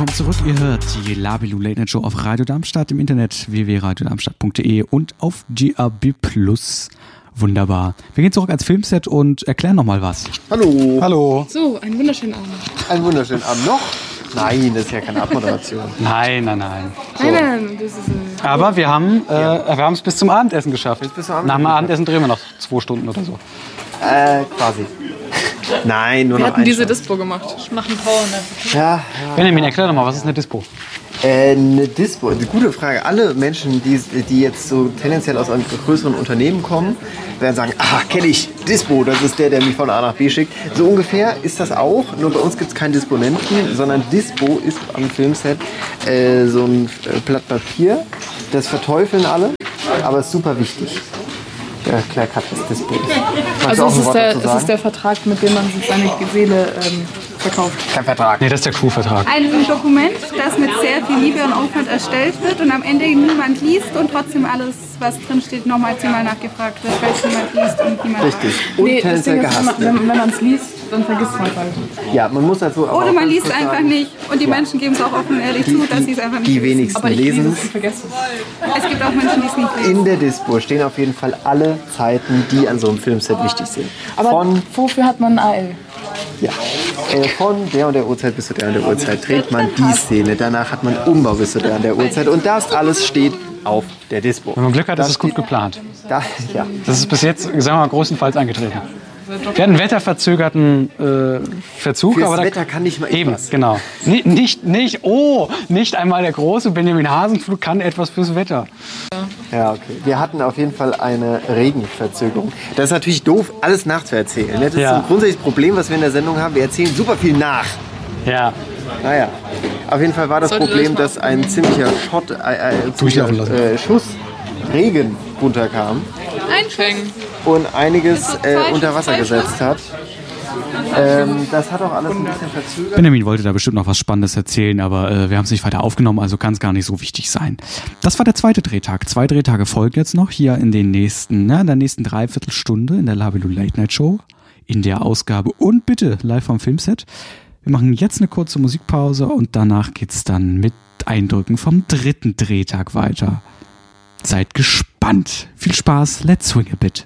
willkommen zurück. Ihr hört die Labilu Late Night Show auf Radio Darmstadt im Internet www.radiodarmstadt.de und auf GAB+. Wunderbar. Wir gehen zurück ans Filmset und erklären nochmal was. Hallo. Hallo. So, einen wunderschönen Abend. Einen wunderschönen Abend noch. Nein, das ist ja keine Abmoderation. Nein. Nein, das ist... Aber wir haben es bis zum Abendessen geschafft. Bis zum Abendessen Nach dem Abendessen drehen wir noch 2 Stunden oder so. Quasi. Nein, nur Wir noch hatten diese Stunde. Dispo gemacht. Ich mache einen Powernap. Ja, Benjamin, erklär doch mal, was ist eine Dispo? eine Dispo, eine gute Frage. Alle Menschen, die jetzt so tendenziell aus einem größeren Unternehmen kommen, werden sagen, kenne ich, Dispo, das ist der mich von A nach B schickt. So ungefähr ist das auch, nur bei uns gibt es keinen Disponenten, sondern Dispo ist am Filmset so ein Blatt Papier. Das verteufeln alle, aber ist super wichtig. Ja, Claire hat das Dispo. Also es ist der Vertrag, mit dem man seine Seele verkauft. Kein Vertrag. Nee, das ist der Crew-Vertrag. Ein Dokument, das mit sehr viel Liebe und Aufwand erstellt wird und am Ende niemand liest und trotzdem alles, was drin steht, nochmal 10-mal nachgefragt wird, weil es niemand liest und niemand Richtig. Und Nee, das tendenziell Ding ist, gehasst. wenn man es liest, dann vergisst man es halt. Ja, man muss halt so. aber Oder auch man ganz liest kurz einfach sagen, nicht und die Menschen geben es auch offen und ehrlich zu, dass sie es einfach nicht die wissen. wenigsten Aber ich lese lesen es und vergesse es. Es gibt auch Menschen, die es nicht lesen. In der Dispo stehen auf jeden Fall alle Zeiten, die an so einem Filmset wichtig sind. Aber wofür hat man ein AL? Ja, von der und der Uhrzeit bis zu der und der Uhrzeit dreht man die Szene. Danach hat man Umbau bis zu der und der Uhrzeit. Und das alles steht auf der Dispo. Wenn man Glück hat, ist Das es gut steht- geplant. Ja. Das ist bis jetzt, sagen wir mal, größtenteils eingetreten. Wir hatten wetterverzögerten Verzug. Fürs aber Wetter kann nicht mal eben, etwas. genau. Nicht einmal der große Benjamin Hasenflug kann etwas fürs Wetter. Ja, okay. Wir hatten auf jeden Fall eine Regenverzögerung. Das ist natürlich doof, alles nachzuerzählen. Das ist Ja. ein grundsätzliches Problem, was wir in der Sendung haben. Wir erzählen super viel nach. Ja. Naja, auf jeden Fall war das Sollte Problem, das dass ein ziemlicher Durchlaufen lassen. Schuss Regen runterkam Einfängen. und einiges unter Wasser gesetzt hat. Das hat auch alles ein bisschen verzögert. Benjamin wollte da bestimmt noch was Spannendes erzählen, aber wir haben es nicht weiter aufgenommen, also kann es gar nicht so wichtig sein. Das war der 2. Drehtag. 2 Drehtage folgen jetzt noch hier in der nächsten Dreiviertelstunde in der Labilu Late Night Show, in der Ausgabe und bitte live vom Filmset. Wir machen jetzt eine kurze Musikpause und danach geht's dann mit Eindrücken vom 3. Drehtag weiter. Seid gespannt. Viel Spaß. Let's swing a bit.